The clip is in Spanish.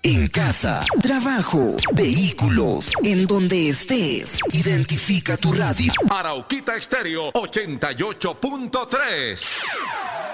En casa, trabajo, vehículos, en donde estés. Identifica tu radio. Arauquita Estéreo 88.3.